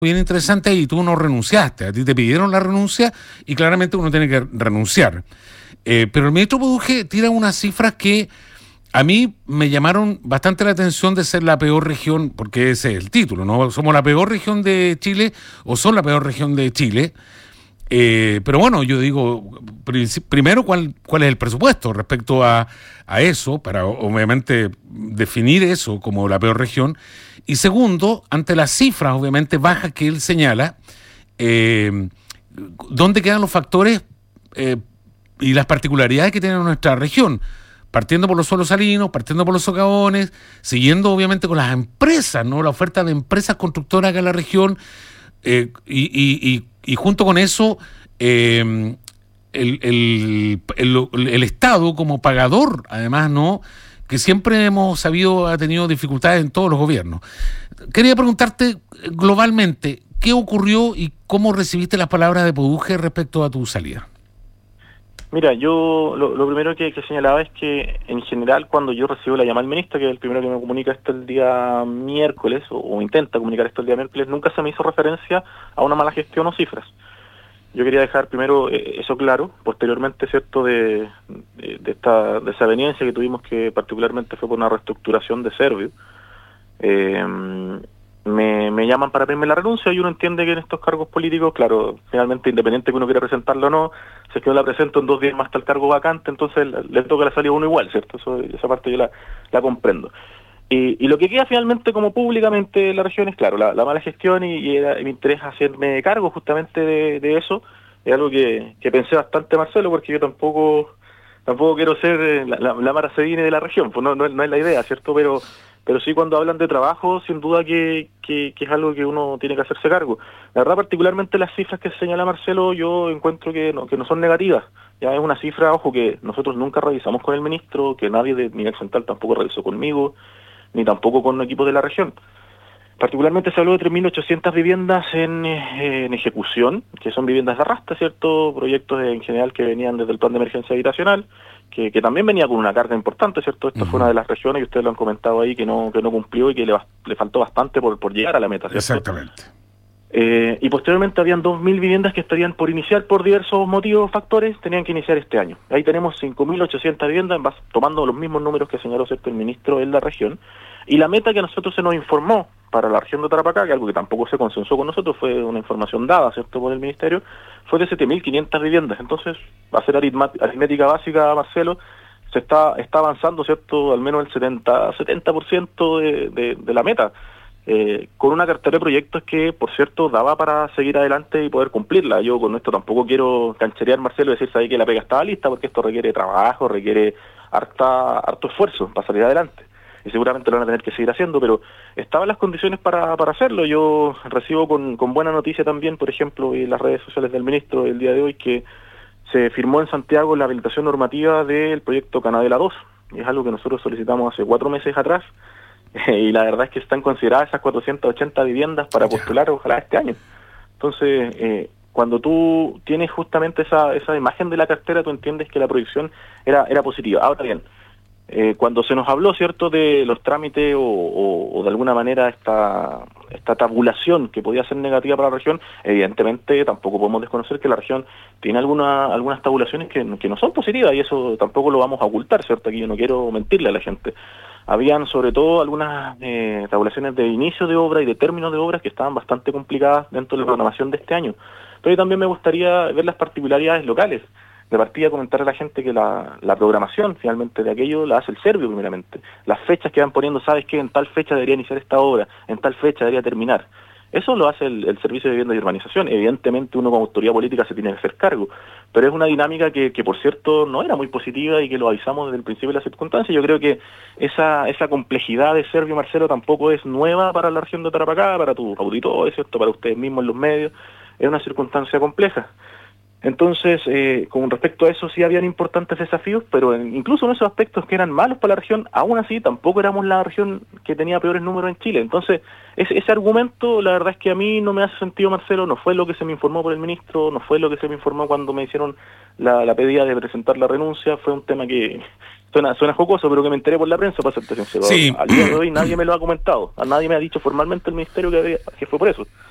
bien interesante y tú no renunciaste. A ti te pidieron la renuncia y claramente uno tiene que renunciar. Pero el ministro Buduje tira unas cifras que a mí me llamaron bastante la atención de ser la peor región, porque ese es el título, ¿no? Somos la peor región de Chile o son la peor región de Chile. Pero bueno, yo digo, primero, ¿cuál es el presupuesto respecto a eso, para obviamente definir eso como la peor región? Y segundo, ante las cifras obviamente bajas que él señala, ¿dónde quedan los factores y las particularidades que tiene nuestra región? Partiendo por los suelos salinos, partiendo por los socavones, siguiendo obviamente con las empresas, ¿no? La oferta de empresas constructoras acá en la región, y junto con eso el Estado como pagador, además, ¿no? Que siempre hemos sabido ha tenido dificultades en todos los gobiernos. Quería preguntarte globalmente, ¿qué ocurrió y cómo recibiste las palabras de Buduje respecto a tu salida? Mira, yo lo primero que señalaba es que en general cuando yo recibo la llamada del ministro, que es el primero que me comunica esto el día miércoles, o intenta comunicar esto el día miércoles, nunca se me hizo referencia a una mala gestión o cifras. Yo quería dejar primero eso claro, posteriormente, ¿cierto?, de esta desaveniencia que tuvimos, que particularmente fue por una reestructuración de Servio. Me llaman para pedirme la renuncia y uno entiende que en estos cargos políticos, claro, finalmente, independiente que uno quiera presentarlo o no, si es que yo la presento en 2 días más está el cargo vacante, entonces le toca la salida a uno igual, ¿cierto? Esa parte yo la comprendo. Y lo que queda finalmente como públicamente en la región es, claro, la mala gestión y mi interés hacerme cargo justamente de eso. Es algo que pensé bastante, Marcelo, porque yo tampoco quiero ser la Mara Cedine de la región, pues no es la idea, ¿cierto? Pero sí, cuando hablan de trabajo, sin duda que es algo que uno tiene que hacerse cargo. La verdad, particularmente las cifras que señala Marcelo, yo encuentro que no son negativas. Ya es una cifra, ojo, que nosotros nunca revisamos con el ministro, que nadie de nivel central tampoco revisó conmigo, ni tampoco con equipos de la región. Particularmente se habló de 3.800 viviendas en ejecución, que son viviendas de arrastre, ¿cierto? Proyectos en general que venían desde el plan de emergencia habitacional, que también venía con una carga importante, ¿cierto? Esta fue una de las regiones, y ustedes lo han comentado ahí, que no cumplió y que le faltó bastante por llegar a la meta, ¿cierto? Exactamente. Y posteriormente habían 2.000 viviendas que estarían por iniciar por diversos motivos o factores, tenían que iniciar este año. Ahí tenemos 5.800 viviendas, tomando los mismos números que señaló, ¿cierto?, el ministro en la región. Y la meta que a nosotros se nos informó para la región de Tarapacá, que algo que tampoco se consensó con nosotros, fue una información dada, ¿cierto?, por el ministerio, fue de 7.500 viviendas. Entonces, va a ser aritmética básica, Marcelo, se está avanzando, ¿cierto?, al menos el 70% de la meta. Con una cartera de proyectos que, por cierto, daba para seguir adelante y poder cumplirla. Yo con esto tampoco quiero cancherear, Marcelo, y decir, ¿sabes?, que la pega estaba lista, porque esto requiere trabajo, requiere harto esfuerzo para salir adelante. Y seguramente lo van a tener que seguir haciendo, pero estaban las condiciones para hacerlo. Yo recibo con buena noticia también, por ejemplo, en las redes sociales del ministro el día de hoy, que se firmó en Santiago la habilitación normativa del proyecto Canadela 2. Y es algo que nosotros solicitamos hace 4 meses atrás. Y la verdad es que están consideradas esas 480 viviendas para postular, ojalá este año. Entonces, cuando tú tienes justamente esa imagen de la cartera, tú entiendes que la proyección era positiva. Ahora bien, cuando se nos habló, ¿cierto?, de los trámites o de alguna manera esta tabulación que podía ser negativa para la región, evidentemente tampoco podemos desconocer que la región tiene algunas tabulaciones que no son positivas, y eso tampoco lo vamos a ocultar, ¿cierto? Aquí yo no quiero mentirle a la gente. Habían sobre todo algunas tabulaciones de inicio de obra y de término de obras que estaban bastante complicadas dentro de la programación de este año. Pero también me gustaría ver las particularidades locales. De partida, comentar a la gente que la programación finalmente de aquello la hace el Servio primeramente. Las fechas que van poniendo, ¿sabes qué?, en tal fecha debería iniciar esta obra, en tal fecha debería terminar. Eso lo hace el Servicio de Vivienda y Urbanización. Evidentemente uno como autoridad política se tiene que hacer cargo, pero es una dinámica que por cierto no era muy positiva y que lo avisamos desde el principio de las circunstancias. Yo creo que esa complejidad de Servio, Marcelo, tampoco es nueva para la región de Tarapacá, para tus auditores, ¿cierto?, para ustedes mismos en los medios. Es una circunstancia compleja. Entonces, con respecto a eso sí habían importantes desafíos, pero incluso en esos aspectos que eran malos para la región, aún así tampoco éramos la región que tenía peores números en Chile. Entonces, ese argumento, la verdad es que a mí no me hace sentido, Marcelo. No fue lo que se me informó por el ministro, no fue lo que se me informó cuando me hicieron la pedida de presentar la renuncia. Fue un tema que suena jocoso, pero que me enteré por la prensa, para serte sincero. Sí. Al día de hoy nadie me lo ha comentado, a nadie me ha dicho formalmente el ministerio que fue por eso.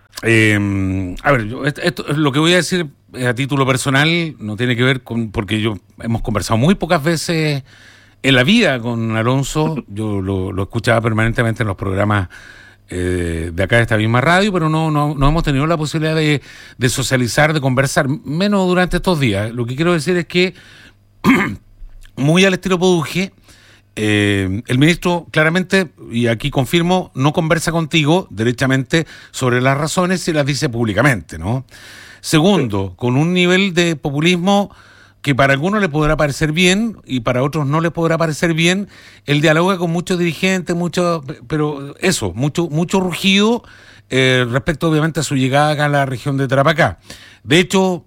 A ver, esto, lo que voy a decir a título personal no tiene que ver con, porque hemos conversado muy pocas veces en la vida con Alonso. Yo lo escuchaba permanentemente en los programas de acá de esta misma radio, pero no hemos tenido la posibilidad de socializar, de conversar, menos durante estos días. Lo que quiero decir es que, muy al estilo Poduje, el ministro claramente, y aquí confirmo, no conversa contigo derechamente sobre las razones y las dice públicamente, ¿no? Segundo, con un nivel de populismo que para algunos le podrá parecer bien y para otros no le podrá parecer bien. Él dialoga con muchos dirigentes, pero eso, mucho rugido respecto obviamente a su llegada acá a la región de Tarapacá. De hecho,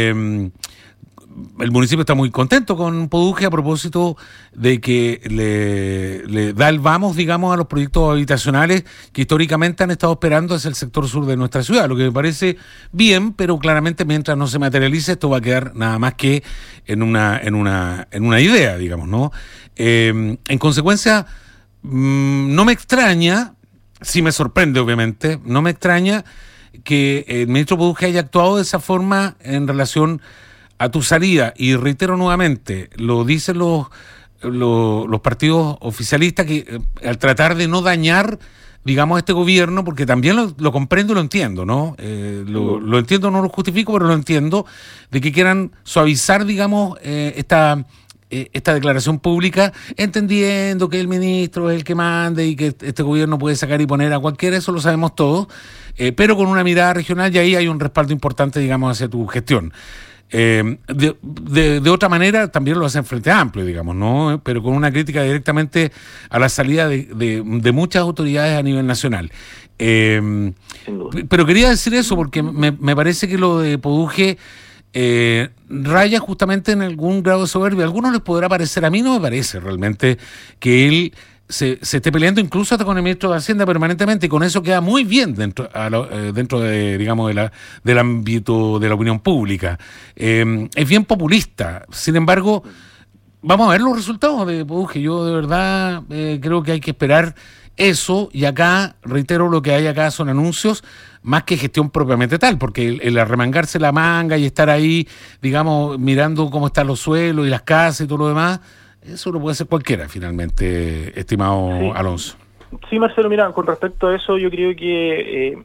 el municipio está muy contento con Poduje a propósito de que le da el vamos, digamos, a los proyectos habitacionales que históricamente han estado esperando hacia el sector sur de nuestra ciudad, lo que me parece bien, pero claramente mientras no se materialice esto va a quedar nada más que en una idea, digamos, ¿no? En consecuencia, no me extraña, sí me sorprende obviamente, no me extraña que el ministro Poduje haya actuado de esa forma en relación a tu salida, y reitero nuevamente, lo dicen los partidos oficialistas, que al tratar de no dañar, digamos, a este gobierno, porque también lo comprendo y lo entiendo, ¿no? Lo entiendo, no lo justifico, pero lo entiendo, de que quieran suavizar, digamos, esta declaración pública, entendiendo que el ministro es el que mande y que este gobierno puede sacar y poner a cualquiera, eso lo sabemos todos, pero con una mirada regional, y ahí hay un respaldo importante, digamos, hacia tu gestión. De otra manera también lo hacen Frente Amplio, digamos, ¿no? Pero con una crítica directamente a la salida de muchas autoridades a nivel nacional. Pero quería decir eso porque me parece que lo de Poduje raya justamente en algún grado de soberbia. A algunos les podrá parecer, a mí no me parece realmente que él se esté peleando incluso hasta con el ministro de Hacienda permanentemente, y con eso queda muy bien dentro de, digamos, del ámbito de la opinión pública. Es bien populista. Sin embargo, vamos a ver los resultados de Poduje. Yo de verdad creo que hay que esperar eso, y acá, reitero, lo que hay acá son anuncios más que gestión propiamente tal, porque el arremangarse la manga y estar ahí, digamos, mirando cómo están los suelos y las casas y todo lo demás, eso lo puede hacer cualquiera, finalmente, estimado sí. Alonso. Sí, Marcelo, mira, con respecto a eso, yo creo que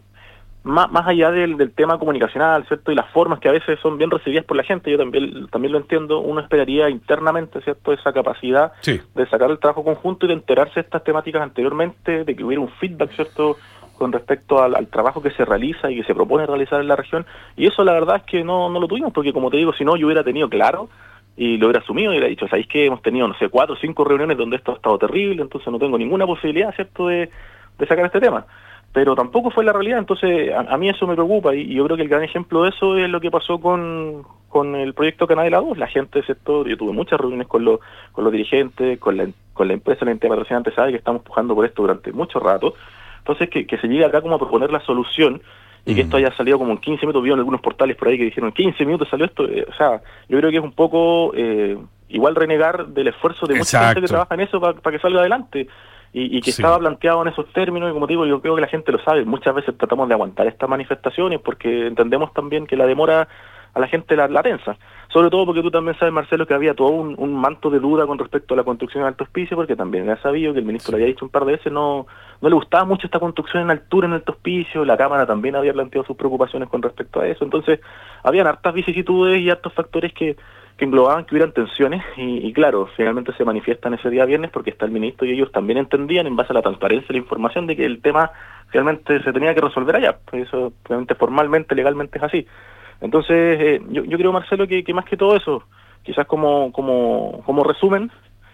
más allá del tema comunicacional, ¿cierto? Y las formas que a veces son bien recibidas por la gente, yo también lo entiendo, uno esperaría internamente, ¿cierto? Esa capacidad sí. de sacar el trabajo conjunto y de enterarse de estas temáticas anteriormente, de que hubiera un feedback, ¿cierto?, con respecto al trabajo que se realiza y que se propone realizar en la región. Y eso la verdad es que no lo tuvimos, porque como te digo, si no, yo hubiera tenido claro y lo hubiera asumido y hubiera dicho, ¿sabéis que hemos tenido, 4 o 5 reuniones donde esto ha estado terrible, entonces no tengo ninguna posibilidad, ¿cierto?, de sacar este tema? Pero tampoco fue la realidad, entonces a mí eso me preocupa, y yo creo que el gran ejemplo de eso es lo que pasó con el proyecto Canadela 2. La gente, ¿cierto?, yo tuve muchas reuniones con los dirigentes, con la empresa, la entidad patrocinante, sabe que estamos pujando por esto durante mucho rato. Entonces que se llegue acá como a proponer la solución, y que esto haya salido como en 15 minutos, vieron algunos portales por ahí que dijeron 15 minutos salió esto, o sea, yo creo que es un poco igual renegar del esfuerzo de mucha gente que trabaja en eso para que salga adelante, y que sí. Estaba planteado en esos términos, y como te digo, yo creo que la gente lo sabe. Muchas veces tratamos de aguantar estas manifestaciones porque entendemos también que la demora a la gente la tensa, sobre todo porque tú también sabes, Marcelo, que había todo un manto de duda con respecto a la construcción en Alto Hospicio, porque también ha sabido que el ministro le había dicho un par de veces, no le gustaba mucho esta construcción en altura en Alto Hospicio. La Cámara también había planteado sus preocupaciones con respecto a eso. Entonces habían hartas vicisitudes y hartos factores que englobaban que hubieran tensiones, y claro, finalmente se manifiestan ese día viernes porque está el ministro, y ellos también entendían, en base a la transparencia y la información, de que el tema finalmente se tenía que resolver allá. Pues eso realmente formalmente, legalmente es así. Entonces yo creo, Marcelo, que más que todo eso, quizás como resumen,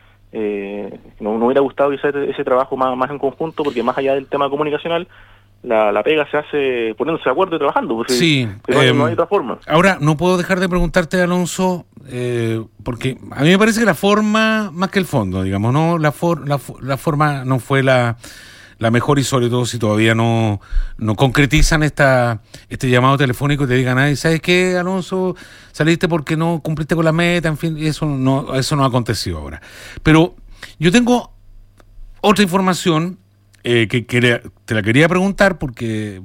no hubiera gustado hacer ese trabajo más en conjunto, porque más allá del tema comunicacional, la pega se hace poniéndose de acuerdo y trabajando. Porque sí, no hay otra forma. Ahora, no puedo dejar de preguntarte, Alonso, porque a mí me parece que la forma, más que el fondo, digamos, no la forma no fue la mejor, y sobre todo si todavía no concretizan este llamado telefónico y te digan, ay, ¿sabes qué, Alonso? Saliste porque no cumpliste con la meta, en fin, eso no ha acontecido ahora. Pero yo tengo otra información te la quería preguntar porque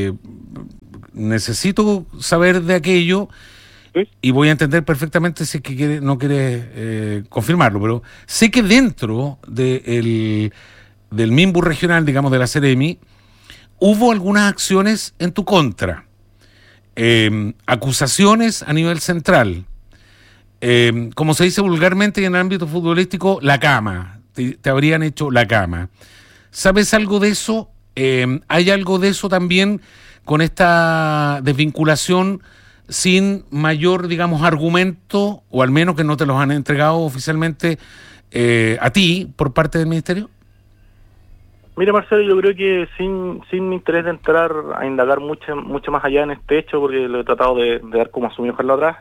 necesito saber de aquello. ¿Sí? Y voy a entender perfectamente si es que no quieres confirmarlo, pero sé que dentro del Minbu regional, digamos, de la Seremi, hubo algunas acciones en tu contra, acusaciones a nivel central, como se dice vulgarmente en el ámbito futbolístico, la cama, te habrían hecho la cama. ¿Sabes algo de eso? ¿Hay algo de eso también con esta desvinculación sin mayor, digamos, argumento, o al menos que no te los han entregado oficialmente a ti por parte del Ministerio? Mira, Marcelo, yo creo que sin interés de entrar a indagar mucho más allá en este hecho, porque lo he tratado de dar como asumido dejarlo atrás,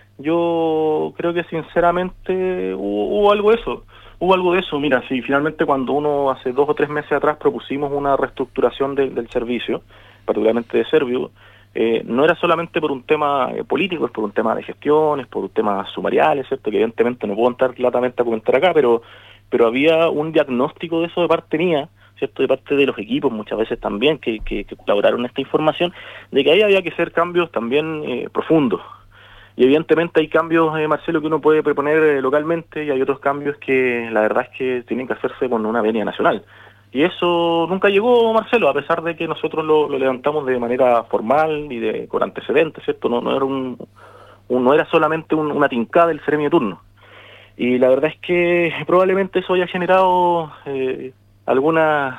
yo creo que sinceramente hubo algo de eso. Hubo algo de eso. Mira, si finalmente cuando uno hace 2 o 3 meses atrás propusimos una reestructuración del servicio, particularmente de Servio, no era solamente por un tema político, es por un tema de gestión, es por un tema sumarial, ¿cierto? Que evidentemente no puedo entrar latamente a comentar acá, pero había un diagnóstico de eso de parte mía, ¿cierto? De parte de los equipos muchas veces también que colaboraron en esta información, de que ahí había que hacer cambios también profundos. Y evidentemente hay cambios, Marcelo, que uno puede proponer localmente, y hay otros cambios que la verdad es que tienen que hacerse con una venia nacional. Y eso nunca llegó, Marcelo, a pesar de que nosotros lo levantamos de manera formal y con antecedentes, ¿cierto? No era solamente una tincada del Seremi de turno. Y la verdad es que probablemente eso haya generado algunas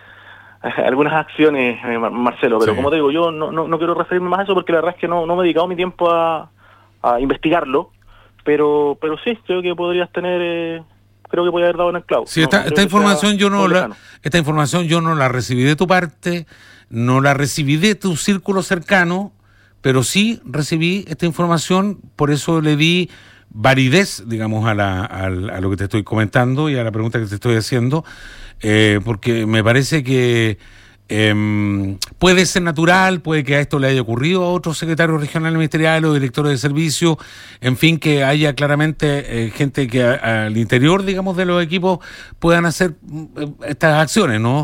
acciones, Marcelo, pero sí. Como te digo, yo no quiero referirme más a eso porque la verdad es que no me he dedicado mi tiempo a investigarlo, pero sí, creo que podrías tener... creo que podría haber dado en el clavo. Sí, esta información yo no la recibí de tu parte, no la recibí de tu círculo cercano, pero sí recibí esta información, por eso le di validez, digamos, a lo que te estoy comentando y a la pregunta que te estoy haciendo, porque me parece que puede ser natural, puede que a esto le haya ocurrido a otros secretarios regionales ministeriales o directores de servicio, en fin, que haya claramente gente que al interior, digamos, de los equipos puedan hacer estas acciones, ¿no?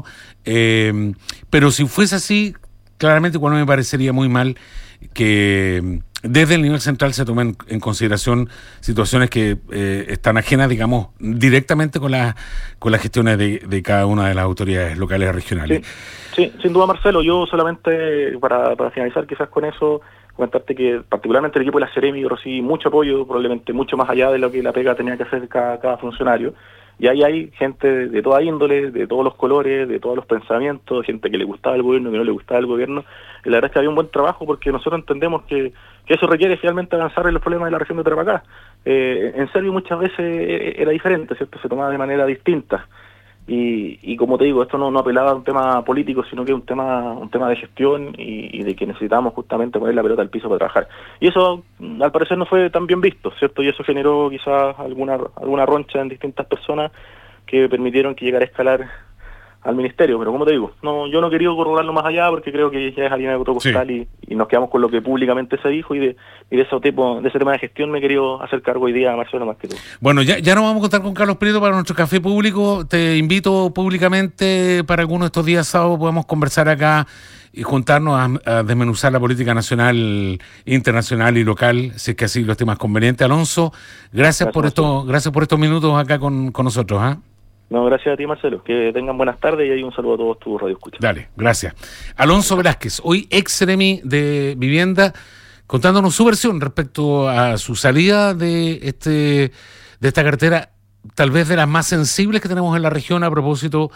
Pero si fuese así, claramente igual me parecería muy mal que desde el nivel central se tomen en consideración situaciones que están ajenas, digamos, directamente con las gestiones de cada una de las autoridades locales y regionales. Sí, sin duda, Marcelo. Yo solamente, para finalizar quizás con eso, comentarte que particularmente el equipo de la Seremi recibí mucho apoyo, probablemente mucho más allá de lo que la pega tenía que hacer cada funcionario. Y ahí hay gente de toda índole, de todos los colores, de todos los pensamientos, gente que le gustaba el gobierno, que no le gustaba el gobierno. Y la verdad es que había un buen trabajo porque nosotros entendemos que eso requiere finalmente avanzar en los problemas de la región de Tarapacá. En Servio muchas veces era diferente, ¿cierto? Se tomaba de manera distinta. Y como te digo, esto no apelaba a un tema político, sino que un tema de gestión y de que necesitamos justamente poner la pelota al piso para trabajar. Y eso, al parecer, no fue tan bien visto, ¿cierto? Y eso generó quizás alguna roncha en distintas personas que permitieron que llegara a escalar al ministerio. Pero como te digo, yo no quería corroborarlo más allá porque creo que ya es harina de otro costal, sí. y nos quedamos con lo que públicamente se dijo y de ese tema de gestión me he querido hacer cargo hoy día, Marcelo, más que tú. Bueno, ya no vamos a contar con Carlos Prieto para nuestro café público. Te invito públicamente para alguno de estos días sábados podamos conversar acá y juntarnos a desmenuzar la política nacional, internacional y local, si es que así lo estimas conveniente. Alonso, gracias por estos minutos acá con nosotros, ¿ah? No, gracias a ti, Marcelo. Que tengan buenas tardes y ahí un saludo a todos tus radioescuchas. Dale, gracias. Alonso Velázquez, hoy ex Seremi de Vivienda, contándonos su versión respecto a su salida de esta cartera, tal vez de las más sensibles que tenemos en la región a propósito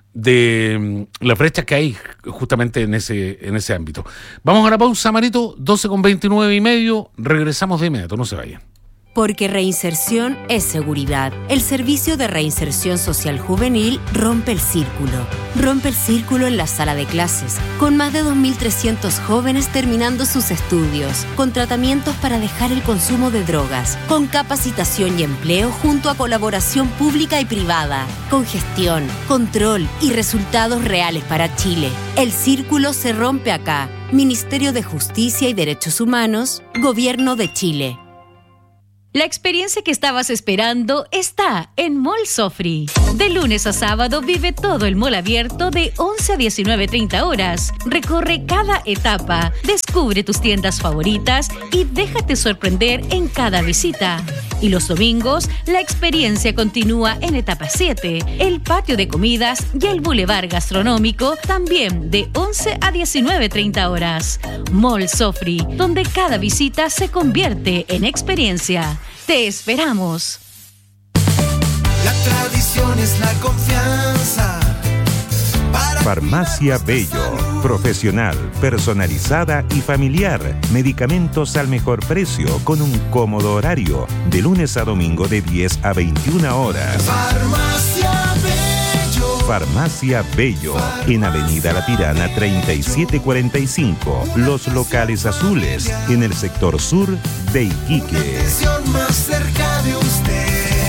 de las brechas que hay justamente en ese ámbito. Vamos a la pausa, Marito, 12:29:30, regresamos de inmediato, no se vayan. Porque reinserción es seguridad. El Servicio de Reinserción Social Juvenil rompe el círculo. Rompe el círculo en la sala de clases, con más de 2.300 jóvenes terminando sus estudios, con tratamientos para dejar el consumo de drogas, con capacitación y empleo junto a colaboración pública y privada, con gestión, control y resultados reales para Chile. El círculo se rompe acá. Ministerio de Justicia y Derechos Humanos, Gobierno de Chile. La experiencia que estabas esperando está en Mall Sofri. De lunes a sábado vive todo el mall abierto de 11 a 19:30 horas. Recorre cada etapa, descubre tus tiendas favoritas y déjate sorprender en cada visita. Y los domingos, la experiencia continúa en etapa 7, el patio de comidas y el bulevar gastronómico también de 11 a 19:30 horas. Mall Sofri, donde cada visita se convierte en experiencia. ¡Te esperamos! La tradición es la confianza. Farmacia Bello, profesional, personalizada y familiar. Medicamentos al mejor precio con un cómodo horario, de lunes a domingo de 10 a 21 horas. Farmacia Bello. Farmacia Bello, en Avenida La Tirana 3745, Los Locales Azules, en el sector sur de Iquique. Más cerca de usted.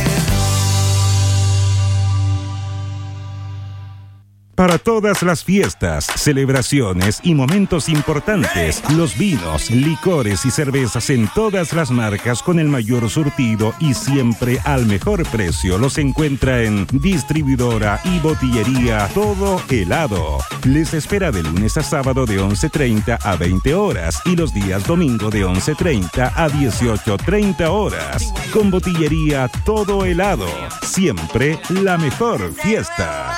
Para todas las fiestas, celebraciones y momentos importantes, los vinos, licores y cervezas en todas las marcas con el mayor surtido y siempre al mejor precio los encuentra en Distribuidora y Botillería Todo Helado. Les espera de lunes a sábado de 11:30 a 20 horas y los días domingo de 11:30 a 18:30 horas. Con Botillería Todo Helado, siempre la mejor fiesta.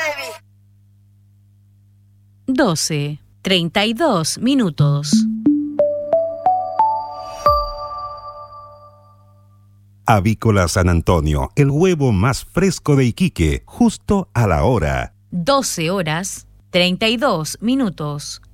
12:32 minutos. Avícola San Antonio, el huevo más fresco de Iquique, justo a la hora. 12:32 minutos.